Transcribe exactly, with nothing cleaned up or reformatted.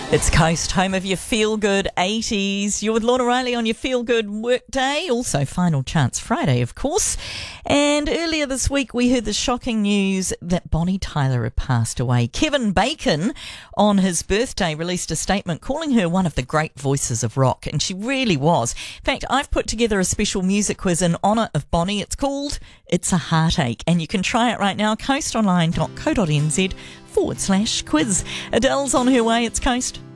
It's Coast, home of your feel-good eighties. You're with Lorna Riley on your feel-good workday, also Final Chance Friday, of course. And earlier this week, we heard the shocking news that Bonnie Tyler had passed away. Kevin Bacon, on his birthday, released a statement calling her one of the great voices of rock, and she really was. In fact, I've put together a special music quiz in honour of Bonnie. It's called It's a Heartache, and you can try it right now, coastonline dot co dot n z forward slash quiz. Adele's on her way. It's Coast.